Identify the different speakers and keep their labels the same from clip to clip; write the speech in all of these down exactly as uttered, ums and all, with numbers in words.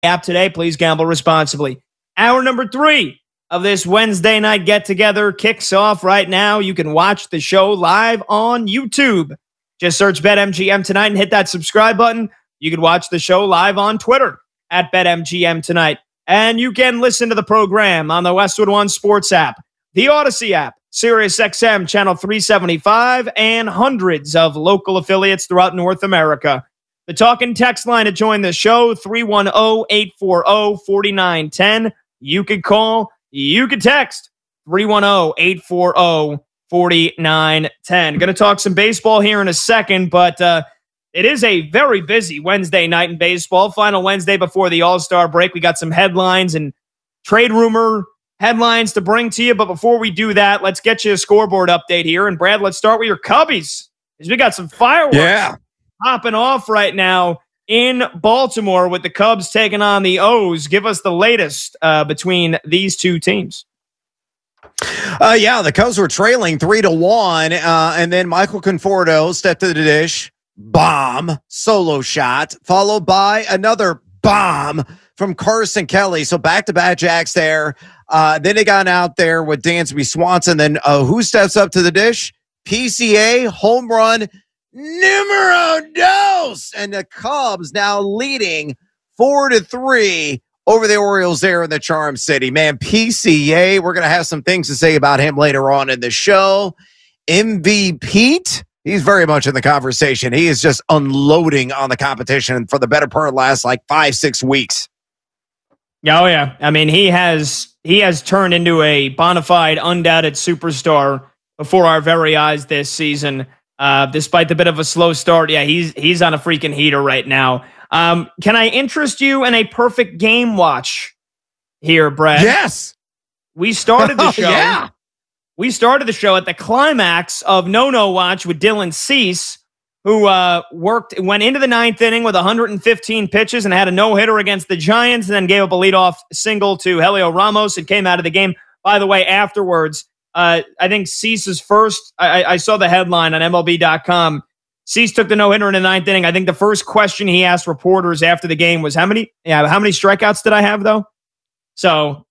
Speaker 1: app today. Please gamble responsibly. Hour number three of this Wednesday night get-together kicks off right now. You can watch the show live on YouTube. Just search BetMGM Tonight and hit that subscribe button. You can watch the show live on Twitter at BetMGM Tonight. And you can listen to the program on the Westwood One Sports app, the Odyssey app, SiriusXM Channel three seventy-five, and hundreds of local affiliates throughout North America. The talk and text line to join the show, three one zero, eight four zero, four nine one zero. You could call, you could text, three one zero, eight four zero, four nine one zero. Going to talk some baseball here in a second, but uh, it is a very busy Wednesday night in baseball. Final Wednesday before the All-Star break. We got some headlines and trade rumor headlines to bring to you. But before we do that, let's get you a scoreboard update here. And Brad, let's start with your Cubbies, because we got some fireworks
Speaker 2: yeah.
Speaker 1: popping off right now in Baltimore with the Cubs taking on the O's. Give us the latest uh, between these two teams.
Speaker 2: Uh, yeah, the Cubs were trailing three to one, uh, and then Michael Conforto stepped to the dish. Bomb, solo shot, followed by another bomb from Carson Kelly. So back-to-back jacks there. Uh, then they got out there with Dansby Swanson. Then uh, who steps up to the dish? P C A home run numero dos. And the Cubs now leading four to three over the Orioles there in the Charm City. Man, P C A, we're going to have some things to say about him later on in the show. M V P, he's very much in the conversation. He is just unloading on the competition for the better part of the last like five, six weeks.
Speaker 1: Oh, yeah. I mean, he has he has turned into a bona fide, undoubted superstar before our very eyes this season. Uh, despite the bit of a slow start, yeah, he's he's on a freaking heater right now. Um, can I interest you in a perfect game watch here, Brad?
Speaker 2: Yes.
Speaker 1: We started the show.
Speaker 2: yeah.
Speaker 1: We started the show at the climax of No No Watch with Dylan Cease, who uh, worked went into the ninth inning with one hundred fifteen pitches and had a no-hitter against the Giants, and then gave up a leadoff single to Helio Ramos and came out of the game. By the way, afterwards, uh, I think Cease's first, I, I saw the headline on M L B dot com. Cease took the no-hitter in the ninth inning. I think the first question he asked reporters after the game was, how many, yeah, how many strikeouts did I have, though? So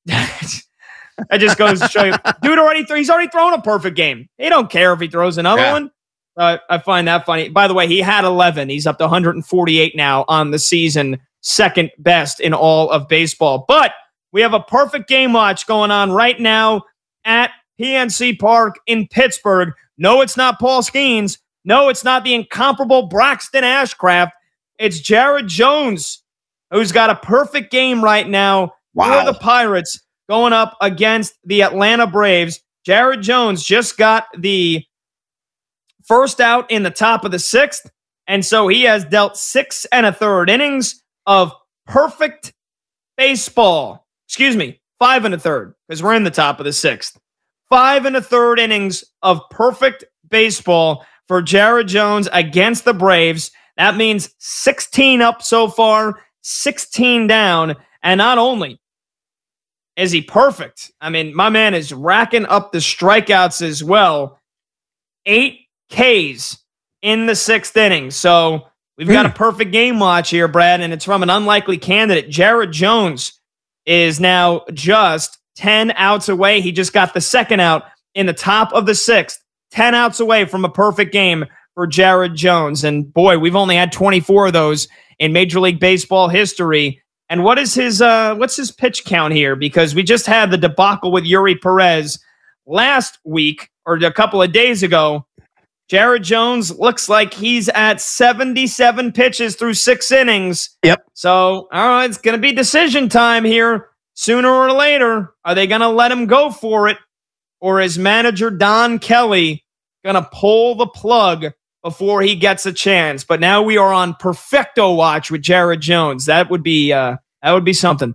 Speaker 1: that just goes to show you, dude already, th- he's already thrown a perfect game. He don't care if he throws another
Speaker 2: yeah.
Speaker 1: one. Uh, I find that funny. By the way, he had eleven. He's up to one hundred forty-eight now on the season, second best in all of baseball. But we have a perfect game watch going on right now at P N C Park in Pittsburgh. No, it's not Paul Skeens. No, it's not the incomparable Braxton Ashcraft. It's Jared Jones, who's got a perfect game right now
Speaker 2: wow.
Speaker 1: for the Pirates going up against the Atlanta Braves. Jared Jones just got the first out in the top of the sixth, and so he has dealt six and a third innings of perfect baseball. Excuse me, five and a third, because we're in the top of the sixth. Five and a third innings of perfect baseball for Jared Jones against the Braves. That means sixteen up so far, sixteen down, and not only is he perfect, I mean, my man is racking up the strikeouts as well. Eight Ks in the sixth inning. So we've got a perfect game watch here, Brad, and it's from an unlikely candidate. Jared Jones is now just ten outs away. He just got the second out in the top of the sixth. ten outs away from a perfect game for Jared Jones. And boy, we've only had twenty-four of those in Major League Baseball history. And what is his uh, what's his pitch count here? Because we just had the debacle with Yuri Perez last week or a couple of days ago. Jared Jones looks like he's at seventy-seven pitches through six innings.
Speaker 2: Yep.
Speaker 1: So, all right, it's going to be decision time here sooner or later. Are they going to let him go for it? Or is manager Don Kelly going to pull the plug before he gets a chance? But now we are on perfecto watch with Jared Jones. That would be uh, that would be something.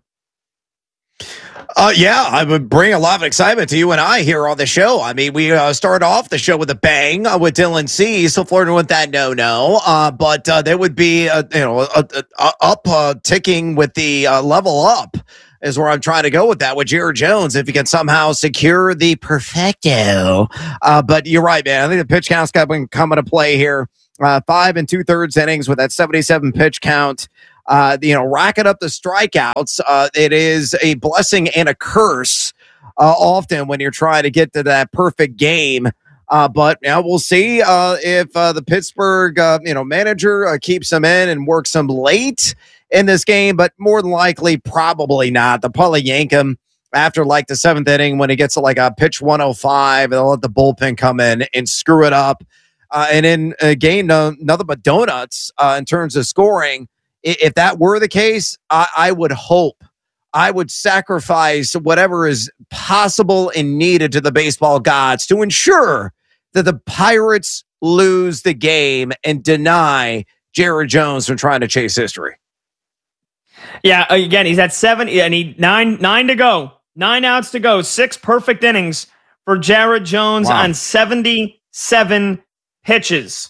Speaker 2: Uh, yeah, I would bring a lot of excitement to you and I here on the show. I mean, we uh, started off the show with a bang uh, with Dylan C. Still flirting with that no-no. Uh, but uh, there would be, uh, you know, a, a, a up uh, ticking with the uh, level up is where I'm trying to go with that with Jared Jones. If you can somehow secure the perfecto. Uh, but you're right, man. I think the pitch count's got to come into play here. Uh, five and two thirds innings with that seventy-seven pitch count. uh, you know, racking up the strikeouts. Uh, it is a blessing and a curse uh, often when you're trying to get to that perfect game. Uh, but now we'll see uh, if uh, the Pittsburgh, uh, you know, manager uh, keeps him in and works him late in this game. But more than likely, probably not. They'll probably yank him after like the seventh inning when he gets to like a pitch one oh five. They'll let the bullpen come in and screw it up. Uh, and in a game, uh, nothing but donuts uh, in terms of scoring. If that were the case, I, I would hope, I would sacrifice whatever is possible and needed to the baseball gods to ensure that the Pirates lose the game and deny Jared Jones from trying to chase history.
Speaker 1: Yeah, again, he's at seven, and he nine nine to go, nine outs to go, six perfect innings for Jared Jones wow. on seventy-seven pitches.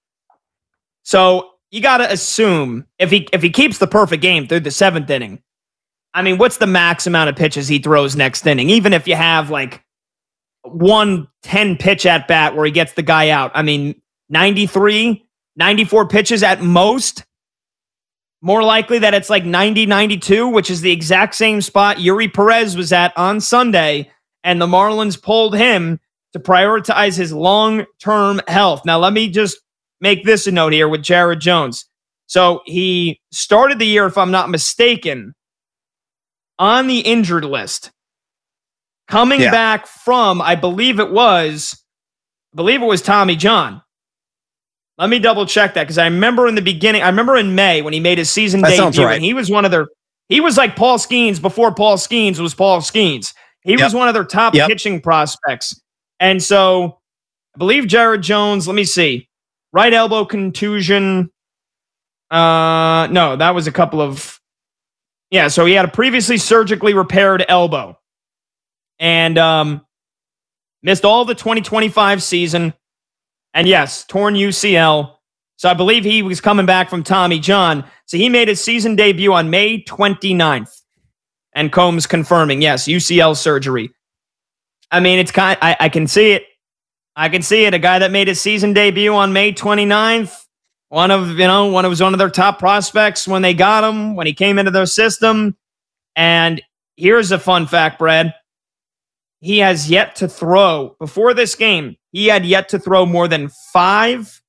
Speaker 1: So you got to assume if he if he keeps the perfect game through the seventh inning, I mean, what's the max amount of pitches he throws next inning? Even if you have like one ten pitch at bat where he gets the guy out, I mean, ninety-three, ninety-four pitches at most. More likely that it's like ninety, ninety-two, which is the exact same spot Yuri Perez was at on Sunday, and the Marlins pulled him to prioritize his long-term health. Now, let me just make this a note here with Jared Jones. So he started the year, if I'm not mistaken, on the injured list. Coming yeah. back from, I believe it was, I believe it was Tommy John. Let me double check that because I remember in the beginning, I remember in May when he made his season
Speaker 2: that
Speaker 1: debut,
Speaker 2: right.
Speaker 1: and he was one of their, he was like Paul Skeens before Paul Skeens was Paul Skeens. He yep. was one of their top yep. pitching prospects. And so I believe Jared Jones, let me see, right elbow contusion. Uh, no, that was a couple of, yeah, so he had a previously surgically repaired elbow and um, missed all the twenty twenty-five season. And yes, torn U C L. So I believe he was coming back from Tommy John. So he made his season debut on May twenty-ninth. And Combs confirming, yes, U C L surgery. I mean, it's kind. I, I can see it. I can see it. A guy that made his season debut on May twenty-ninth. One of, you know, one of was one of their top prospects when they got him, when he came into their system. And here's a fun fact, Brad. He has yet to throw, before this game, he had yet to throw more than five.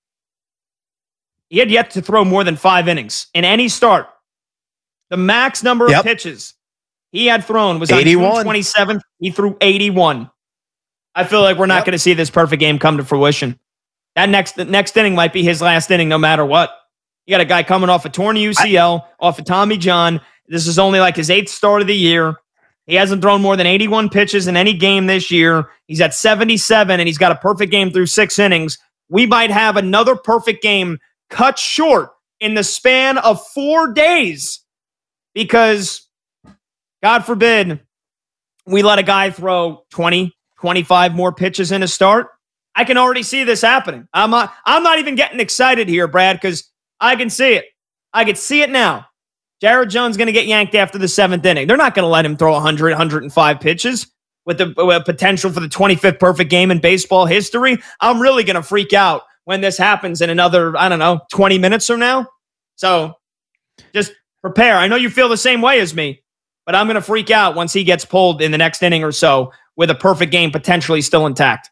Speaker 1: He had yet to throw more than five innings in any start. The max number yep. of pitches he had thrown was on
Speaker 2: eighty-one.
Speaker 1: June twenty-seventh. He threw eighty-one. I feel like we're not yep. going to see this perfect game come to fruition. That next the next inning might be his last inning no matter what. You got a guy coming off a torn U C L, I, off of Tommy John. This is only like his eighth start of the year. He hasn't thrown more than eighty-one pitches in any game this year. He's at seventy-seven, and he's got a perfect game through six innings. We might have another perfect game cut short in the span of four days because, God forbid, we let a guy throw twenty, twenty-five more pitches in a start. I can already see this happening. I'm not, I'm not even getting excited here, Brad, because I can see it. I can see it now. Jared Jones going to get yanked after the seventh inning. They're not going to let him throw one hundred, one hundred five pitches with the with potential for the twenty-fifth perfect game in baseball history. I'm really going to freak out when this happens in another, I don't know, twenty minutes from now. So just prepare. I know you feel the same way as me, but I'm going to freak out once he gets pulled in the next inning or so with a perfect game potentially still intact.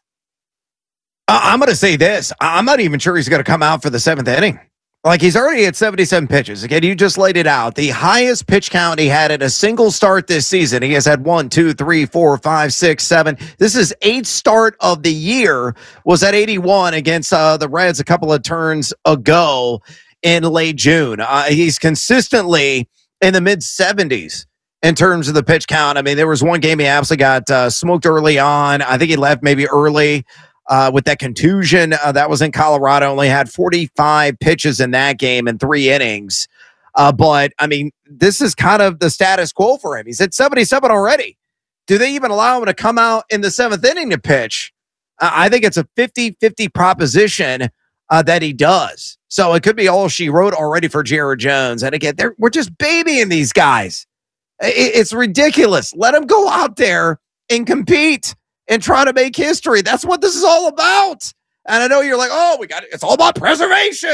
Speaker 2: I'm going to say this. I'm not even sure he's going to come out for the seventh inning. Like, he's already at seventy-seven pitches. Again, you just laid it out. The highest pitch count he had at a single start this season. He has had one, two, three, four, five, six, seven. This is eighth start of the year. Was at eighty-one against uh, the Reds a couple of turns ago in late June. Uh, he's consistently in the mid seventies in terms of the pitch count. I mean, there was one game he absolutely got uh, smoked early on. I think he left maybe early. Uh, with that contusion, uh, that was in Colorado, only had forty-five pitches in that game in three innings. Uh, but, I mean, this is kind of the status quo for him. He's at seventy-seven already. Do they even allow him to come out in the seventh inning to pitch? Uh, I think it's a fifty-fifty proposition uh, that he does. So it could be all she wrote already for Jared Jones. And again, they're, we're just babying these guys. It, it's ridiculous. Let them go out there and compete and try to make history. That's what this is all about. And I know you're like, oh, we got it. It's all about preservation.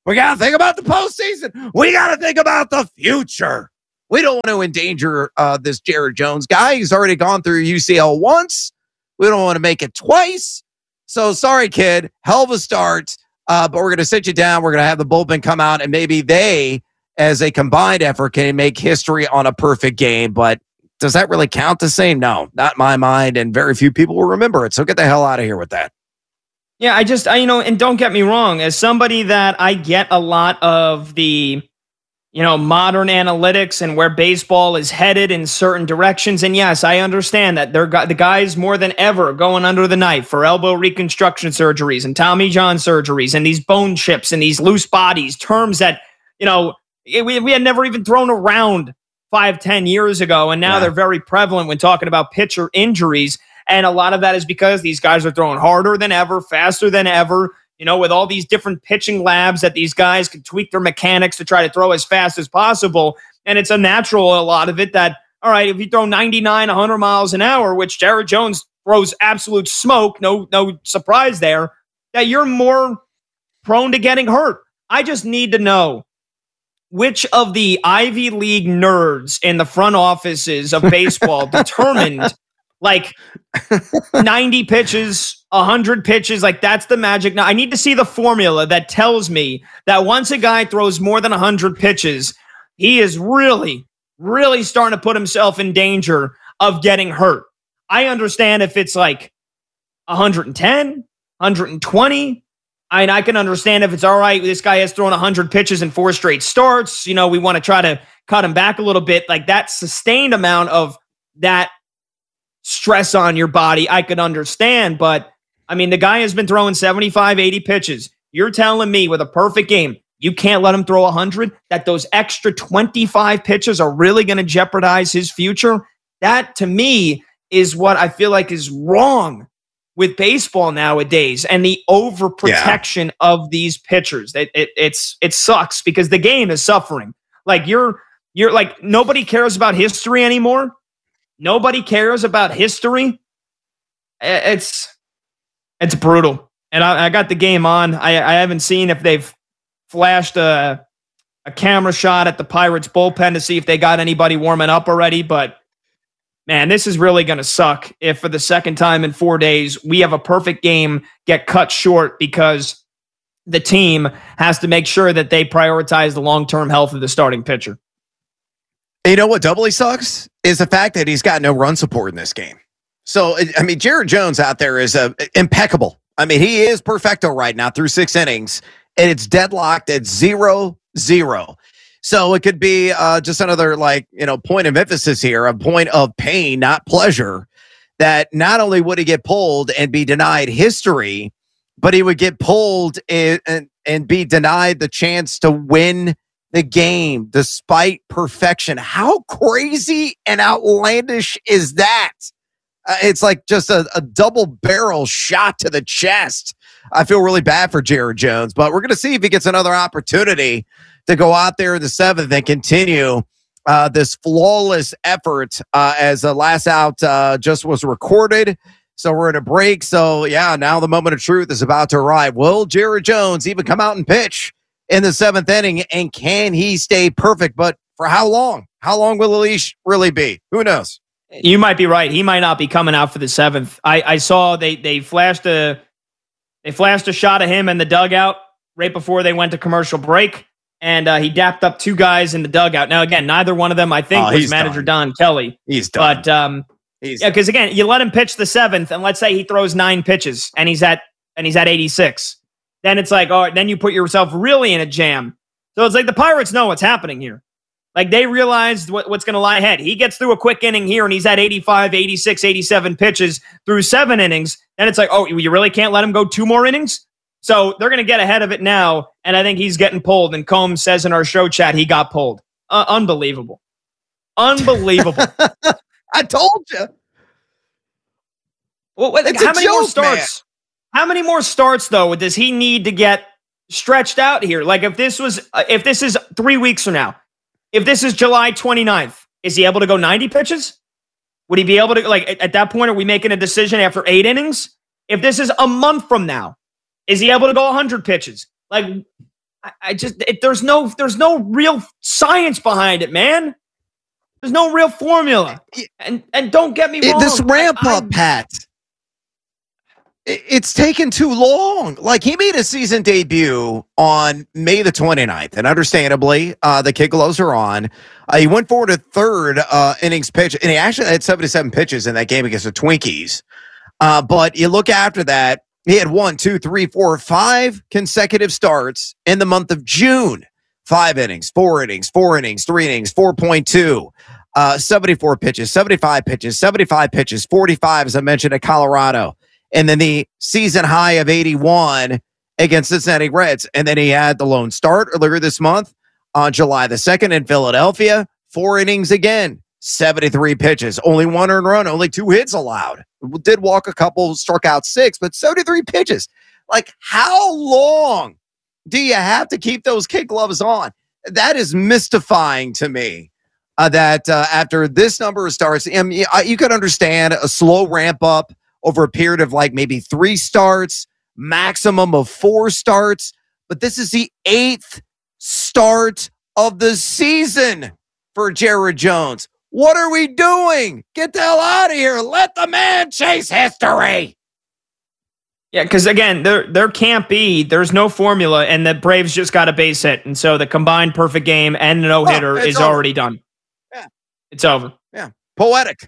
Speaker 2: We got to think about the postseason. We got to think about the future. We don't want to endanger uh, this Jared Jones guy. He's already gone through U C L once. We don't want to make it twice. So sorry, kid. Hell of a start. Uh, but we're going to sit you down. We're going to have the bullpen come out, and maybe they, as a combined effort, can make history on a perfect game. But does that really count the same? No, not in my mind, and very few people will remember it. So get the hell out of here with that.
Speaker 1: Yeah, I just, I, you know, and don't get me wrong, as somebody that I get a lot of the, you know, modern analytics and where baseball is headed in certain directions. And yes, I understand that they're the guys more than ever going under the knife for elbow reconstruction surgeries and Tommy John surgeries and these bone chips and these loose bodies, terms that, you know, we, we had never even thrown around five, ten years ago. And now yeah. they're very prevalent when talking about pitcher injuries. And a lot of that is because these guys are throwing harder than ever, faster than ever, you know, with all these different pitching labs that these guys can tweak their mechanics to try to throw as fast as possible. And it's a natural, a lot of it, that, all right, if you throw ninety-nine, one hundred miles an hour, which Jared Jones throws absolute smoke, no, no surprise there, that you're more prone to getting hurt. I just need to know which of the Ivy League nerds in the front offices of baseball determined like ninety pitches, one hundred pitches, like that's the magic. Now, I need to see the formula that tells me that once a guy throws more than one hundred pitches, he is really, really starting to put himself in danger of getting hurt. I understand if it's like one hundred ten, one hundred twenty. I, I can understand if it's all right, this guy has thrown one hundred pitches in four straight starts. You know, we want to try to cut him back a little bit. Like that sustained amount of that stress on your body, I could understand. But I mean, the guy has been throwing seventy-five, eighty pitches. You're telling me with a perfect game, you can't let him throw one hundred, that those extra twenty-five pitches are really going to jeopardize his future? That, to me, is what I feel like is wrong with baseball nowadays, and the overprotection yeah. of these pitchers. It, it, it's it sucks because the game is suffering. Like you're you're like nobody cares about history anymore. Nobody cares about history. It's it's brutal. And I, I got the game on. I, I haven't seen if they've flashed a, a camera shot at the Pirates bullpen to see if they got anybody warming up already. But, man, this is really going to suck if for the second time in four days we have a perfect game get cut short because the team has to make sure that they prioritize the long-term health of the starting pitcher.
Speaker 2: You know what doubly sucks is the fact that he's got no run support in this game. So, I mean, Jared Jones out there is uh, impeccable. I mean, he is perfecto right now through six innings, and it's deadlocked at zero zero. So it could be uh, just another, like, you know, point of emphasis here, a point of pain, not pleasure, that not only would he get pulled and be denied history, but he would get pulled and, and, and be denied the chance to win the game despite perfection. How crazy and outlandish is that? Uh, it's like just a, a double barrel shot to the chest. I feel really bad for Jared Jones, but we're going to see if he gets another opportunity to go out there in the seventh and continue uh, this flawless effort uh, as the last out uh, just was recorded. So we're in a break. So yeah, now the moment of truth is about to arrive. Will Jared Jones even come out and pitch in the seventh inning, and can he stay perfect? But for how long? How long will the leash really be? Who knows?
Speaker 1: You might be right. He might not be coming out for the seventh. I, I saw they they flashed a they flashed a shot of him in the dugout right before they went to commercial break, and uh, he dapped up two guys in the dugout. Now, again, neither one of them I think oh, was manager
Speaker 2: done.
Speaker 1: Don Kelly.
Speaker 2: He's done.
Speaker 1: But um,
Speaker 2: he's
Speaker 1: yeah, because again, you let him pitch the seventh, and let's say he throws nine pitches, and he's at and he's at eighty-six. Then it's like, all right, then you put yourself really in a jam. So it's like the Pirates know what's happening here. Like they realized what, what's going to lie ahead. He gets through a quick inning here and he's at eighty-five, eighty-six, eighty-seven pitches through seven innings. Then it's like, oh, you really can't let him go two more innings? So they're going to get ahead of it now. And I think he's getting pulled. And Combs says in our show chat, he got pulled. Uh, unbelievable. Unbelievable.
Speaker 2: I told you.
Speaker 1: Well, wait,
Speaker 2: it's
Speaker 1: how many
Speaker 2: joke,
Speaker 1: more starts? Man. How many more starts, though, does he need to get stretched out here? Like, if this was, uh, if this is three weeks from now, if this is July twenty-ninth, is he able to go ninety pitches? Would he be able to, like, at, at that point, are we making a decision after eight innings? If this is a month from now, is he able to go one hundred pitches? Like, I, I just it, there's no there's no real science behind it, man. There's no real formula. And and don't get me wrong.
Speaker 2: It, this ramp
Speaker 1: I,
Speaker 2: up,
Speaker 1: I,
Speaker 2: Pat. It, it's taken too long. Like, he made a season debut on May the twenty-ninth, and understandably, uh, the kid gloves are on. Uh, he went forward to third uh, innings pitch, and he actually had seventy-seven pitches in that game against the Twinkies. Uh, but you look after that, he had one, two, three, four, five consecutive starts in the month of June. Five innings, four innings, four innings, three innings, four point two. Uh, seventy-four pitches, seventy-five pitches, seventy-five pitches, forty-five, as I mentioned, at Colorado. And then the season high of eighty-one against the Cincinnati Reds. And then he had the lone start earlier this month on July the second in Philadelphia. Four innings again, seventy-three pitches, only one earned run, only two hits allowed. Did walk a couple, struck out six, but seventy-three pitches. Like, how long do you have to keep those kid gloves on? That is mystifying to me. Uh, that uh, after this number of starts, I mean, you could understand a slow ramp up over a period of like maybe three starts, maximum of four starts. But this is the eighth start of the season for Jared Jones. What are we doing? Get the hell out of here. Let the man chase history.
Speaker 1: Yeah, because again, there there can't be, there's no formula, and the Braves just got a base hit. And so the combined perfect game and the no-hitter oh, is over. already done.
Speaker 2: Yeah.
Speaker 1: It's over.
Speaker 2: Yeah. Poetic.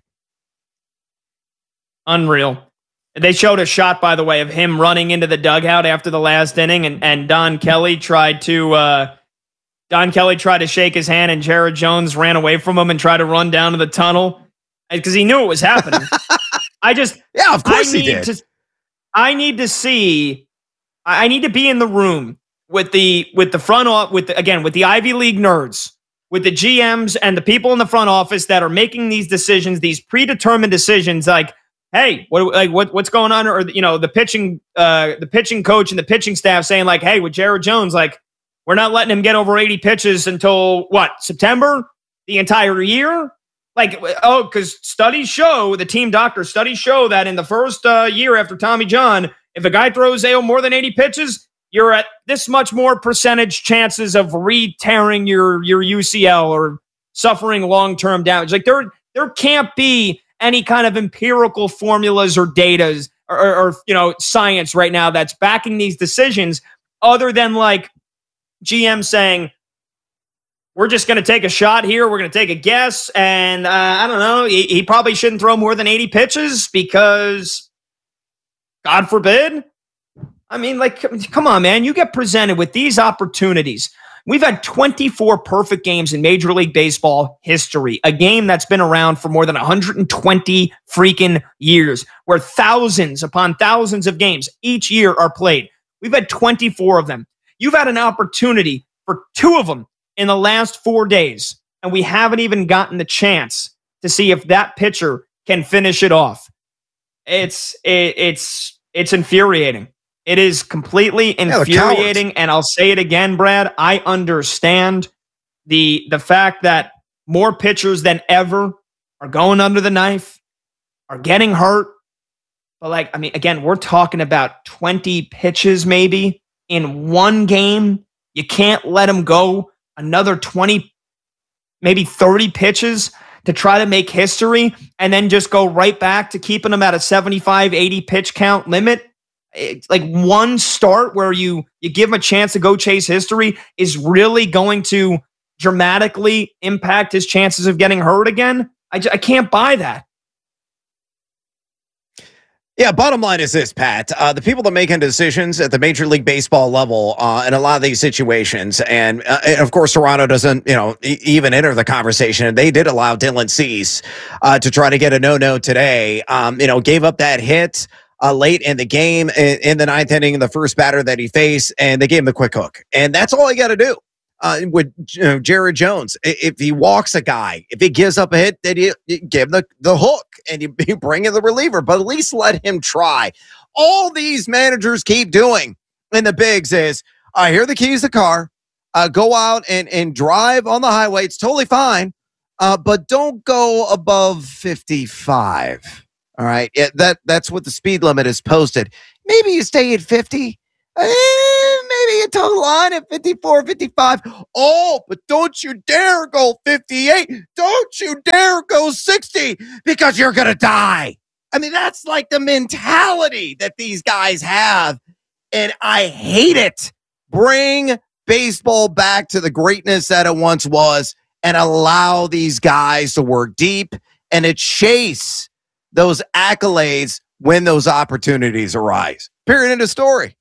Speaker 1: Unreal. They showed a shot, by the way, of him running into the dugout after the last inning, and, and Don Kelly tried to uh, Don Kelly tried to shake his hand, and Jared Jones ran away from him and tried to run down to the tunnel because he knew it was happening. I just
Speaker 2: yeah, of course
Speaker 1: I
Speaker 2: he
Speaker 1: need
Speaker 2: did.
Speaker 1: To, I need to see. I need to be in the room with the with the front off with the, again with the Ivy League nerds, with the G Ms and the people in the front office that are making these decisions, these predetermined decisions, like. Hey, what like what what's going on? Or you know, the pitching, uh, the pitching coach and the pitching staff saying like, hey, with Jared Jones, like we're not letting him get over eighty pitches until what September, the entire year. Like, oh, because studies show, the team doctor studies show that in the first uh, year after Tommy John, if a guy throws a more than eighty pitches, you're at this much more percentage chances of re-tearing your your U C L or suffering long term damage. Like there there can't be any kind of empirical formulas or datas or, or, or, you know, science right now that's backing these decisions other than like G M saying, we're just going to take a shot here. We're going to take a guess. And uh, I don't know, he, he probably shouldn't throw more than eighty pitches because God forbid. I mean, like, come on, man, you get presented with these opportunities. We've had twenty-four perfect games in Major League Baseball history, a game that's been around for more than one hundred twenty freaking years, where thousands upon thousands of games each year are played. We've had twenty-four of them. You've had an opportunity for two of them in the last four days, and we haven't even gotten the chance to see if that pitcher can finish it off. It's it, it's it's infuriating. It is completely infuriating, yeah, and I'll say it again, Brad. I understand the the fact that more pitchers than ever are going under the knife, are getting hurt. But, like, I mean, again, we're talking about twenty pitches maybe in one game. You can't let them go another twenty, maybe thirty pitches to try to make history and then just go right back to keeping them at a seventy-five, eighty pitch count limit. It's like one start where you you give him a chance to go chase history is really going to dramatically impact his chances of getting hurt again. I, I can't buy that.
Speaker 2: Yeah, bottom line is this, Pat. Uh, the people that make decisions at the Major League Baseball level uh, in a lot of these situations, and, uh, and of course, Toronto doesn't, you know, e- even enter the conversation. They did allow Dylan Cease uh, to try to get a no-no today. Um, you know, gave up that hit Uh, late in the game, in, in the ninth inning, the first batter that he faced, and they gave him the quick hook. And that's all you got to do uh, with you know, Jared Jones. If he walks a guy, if he gives up a hit, then you, you give him the, the hook and you, you bring in the reliever, but at least let him try. All these managers keep doing in the bigs is, uh, here are the keys to the car, uh, go out and, and drive on the highway. It's totally fine, uh, but don't go above fifty-five. All right, yeah, that that's what the speed limit is posted. Maybe you stay at fifty. Eh, me a total line at fifty-four, fifty-five. Oh, but don't you dare go fifty-eight. Don't you dare go sixty because you're going to die. I mean, that's like the mentality that these guys have, and I hate it. Bring baseball back to the greatness that it once was and allow these guys to work deep and to chase those accolades when those opportunities arise. Period. End of story.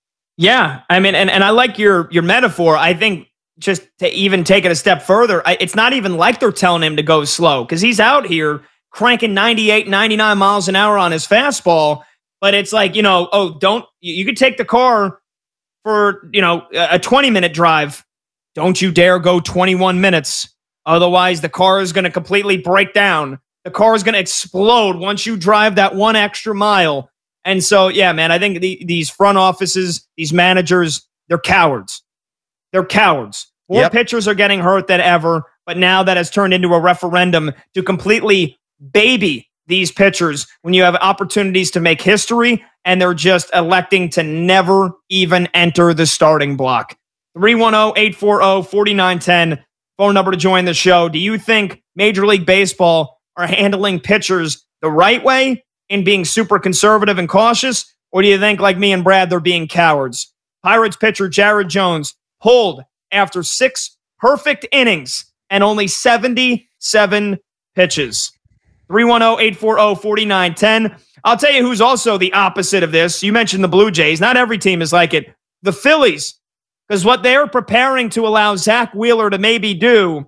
Speaker 1: Yeah, I mean, and, and I like your your metaphor. I think just to even take it a step further, I, it's not even like they're telling him to go slow because he's out here cranking ninety-eight, ninety-nine miles an hour on his fastball. But it's like, you know, oh, don't, you, you could take the car for, you know, a twenty minute drive. Don't you dare go twenty-one minutes. Otherwise, the car is going to completely break down. The car is going to explode once you drive that one extra mile. And so, yeah, man, I think the, these front offices, these managers, they're cowards. They're cowards. More yep. pitchers are getting hurt than ever, but now that has turned into a referendum to completely baby these pitchers when you have opportunities to make history, and they're just electing to never even enter the starting block. three one zero, eight four zero, four nine one zero, phone number to join the show. Do you think Major League Baseball are handling pitchers the right way in being super conservative and cautious? Or do you think, like me and Brad, they're being cowards? Pirates pitcher Jared Jones pulled after six perfect innings and only seventy-seven pitches. three one zero, eight four zero, four nine one zero. I'll tell you who's also the opposite of this. You mentioned the Blue Jays. Not every team is like it. The Phillies, because what they're preparing to allow Zach Wheeler to maybe do,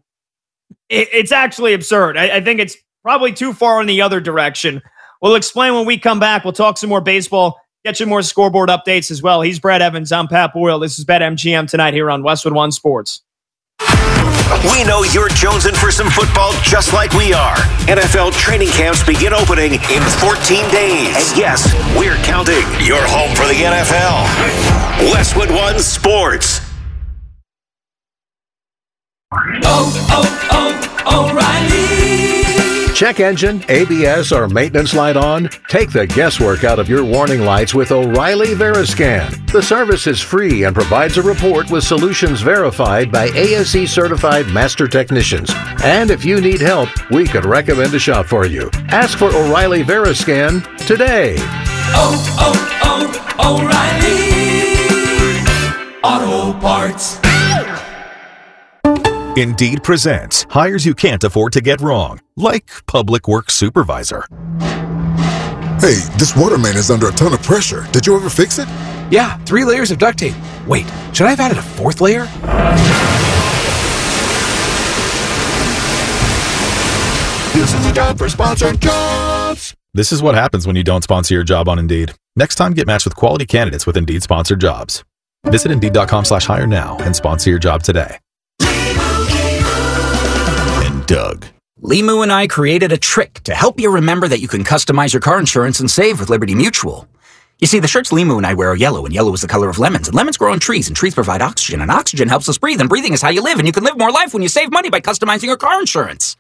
Speaker 1: it, it's actually absurd. I, I think it's probably too far in the other direction. We'll explain when we come back. We'll talk some more baseball, get you more scoreboard updates as well. He's Brad Evans. I'm Pat Boyle. This is BetMGM tonight here on Westwood One Sports.
Speaker 3: We know you're jonesing for some football just like we are. N F L training camps begin opening in fourteen days. And yes, we're counting. You're home for the N F L. Westwood One Sports.
Speaker 4: Oh, oh, oh, O'Reilly.
Speaker 5: Check engine, A B S, or maintenance light on? Take the guesswork out of your warning lights with O'Reilly Veriscan. The service is free and provides a report with solutions verified by A S E certified master technicians. And if you need help, we could recommend a shop for you. Ask for O'Reilly Veriscan today.
Speaker 4: Oh, oh, oh, O'Reilly Auto Parts.
Speaker 6: Indeed presents hires you can't afford to get wrong, like public works supervisor.
Speaker 7: Hey, this water main is under a ton of pressure. Did you ever fix it?
Speaker 8: Yeah, three layers of duct tape. Wait, should I have added a fourth layer?
Speaker 7: This is a job for sponsored jobs.
Speaker 6: This is what happens when you don't sponsor your job on Indeed. Next time, get matched with quality candidates with Indeed sponsored jobs. Visit Indeed.com slash hire now and sponsor your job today. Doug.
Speaker 8: Limu and I created a trick to help you remember that you can customize your car insurance and save with Liberty Mutual. You see, the shirts Limu and I wear are yellow, and yellow is the color of lemons, and lemons grow on trees, and trees provide oxygen, and oxygen helps us breathe, and breathing is how you live, and you can live more life when you save money by customizing your car insurance.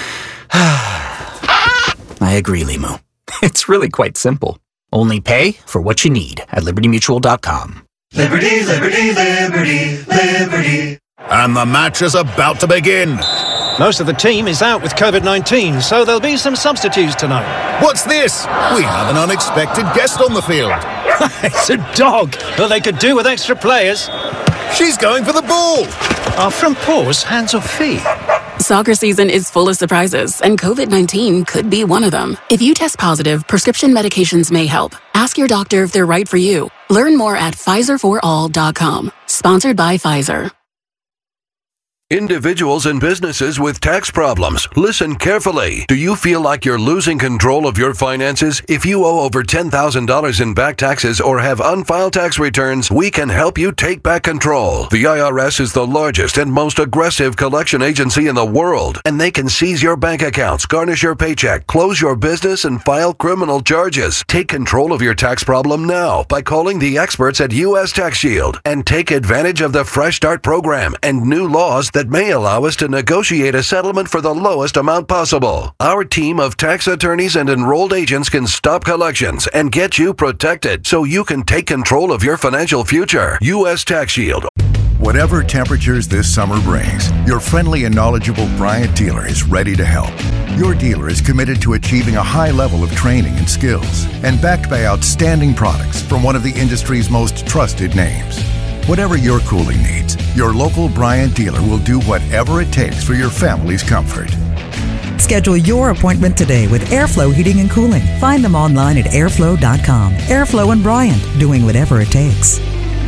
Speaker 8: I agree, Limu. It's really quite simple. Only pay for what you need at Liberty Mutual dot com.
Speaker 4: Liberty, liberty, liberty, liberty.
Speaker 3: And the match is about to begin.
Speaker 9: Most of the team is out with COVID nineteen, so there'll be some substitutes tonight.
Speaker 3: What's this? We have an unexpected guest on the field.
Speaker 9: It's a dog. Well, they could do with extra players.
Speaker 3: She's going for the ball.
Speaker 9: Are front paws hands or feet?
Speaker 10: Soccer season is full of surprises, and COVID nineteen could be one of them. If you test positive, prescription medications may help. Ask your doctor if they're right for you. Learn more at Pfizer for all dot com. Sponsored by Pfizer.
Speaker 11: Individuals and businesses with tax problems, listen carefully. Do you feel like you're losing control of your finances? If you owe over ten thousand dollars in back taxes or have unfiled tax returns, we can help you take back control. The I R S is the largest and most aggressive collection agency in the world, and they can seize your bank accounts, garnish your paycheck, close your business, and file criminal charges. Take control of your tax problem now by calling the experts at U S Tax Shield and take advantage of the Fresh Start program and new laws that may allow us to negotiate a settlement for the lowest amount possible. Our team of tax attorneys and enrolled agents can stop collections and get you protected so you can take control of your financial future. U S Tax Shield.
Speaker 12: Whatever temperatures this summer brings, your friendly and knowledgeable Bryant dealer is ready to help. Your dealer is committed to achieving a high level of training and skills and backed by outstanding products from one of the industry's most trusted names. Whatever your cooling needs, your local Bryant dealer will do whatever it takes for your family's comfort.
Speaker 13: Schedule your appointment today with Airflow Heating and Cooling. Find them online at airflow dot com. Airflow and Bryant, doing whatever it takes.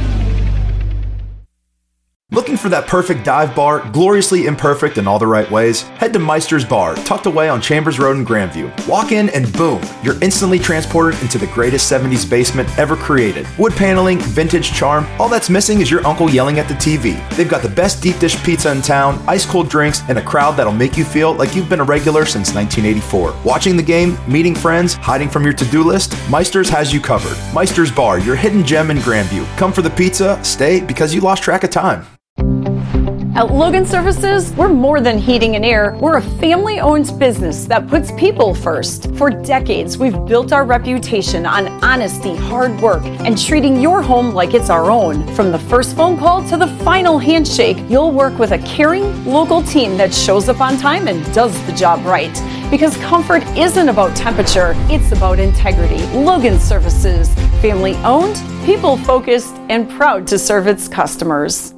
Speaker 14: Looking for that perfect dive bar, gloriously imperfect in all the right ways? Head to Meister's Bar, tucked away on Chambers Road in Grandview. Walk in and boom, you're instantly transported into the greatest seventies basement ever created. Wood paneling, vintage charm, all that's missing is your uncle yelling at the T V. They've got the best deep dish pizza in town, ice cold drinks, and a crowd that'll make you feel like you've been a regular since nineteen eighty-four. Watching the game, meeting friends, hiding from your to-do list, Meister's has you covered. Meister's Bar, your hidden gem in Grandview. Come for the pizza, stay because you lost track of time.
Speaker 15: At Logan Services, we're more than heating and air. We're a family-owned business that puts people first. For decades, we've built our reputation on honesty, hard work, and treating your home like it's our own. From the first phone call to the final handshake, you'll work with a caring, local team that shows up on time and does the job right. Because comfort isn't about temperature, it's about integrity. Logan Services, family-owned, people-focused, and proud to serve its customers.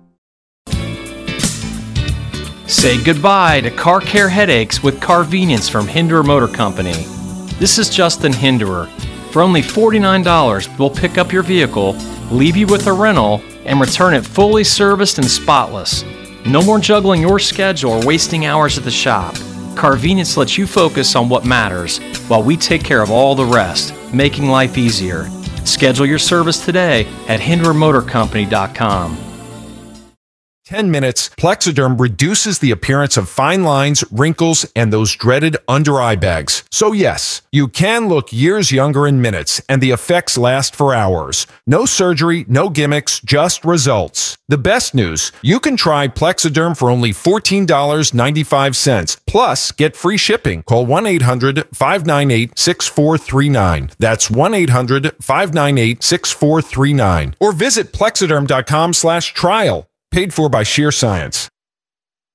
Speaker 16: Say goodbye to car care headaches with Carvenience from Hinderer Motor Company. This is Justin Hinderer. For only forty-nine dollars, we'll pick up your vehicle, leave you with a rental, and return it fully serviced and spotless. No more juggling your schedule or wasting hours at the shop. Carvenience lets you focus on what matters while we take care of all the rest, making life easier. Schedule your service today at hinderer motor company dot com.
Speaker 17: ten minutes, Plexiderm reduces the appearance of fine lines, wrinkles, and those dreaded under-eye bags. So yes, you can look years younger in minutes, and the effects last for hours. No surgery, no gimmicks, just results. The best news, you can try Plexiderm for only fourteen dollars and ninety-five cents, plus get free shipping. Call one eight hundred, five nine eight, six four three nine. That's one eight hundred, five nine eight, six four three nine. Or visit plexiderm dot com slash trial. Paid for by Sheer Science.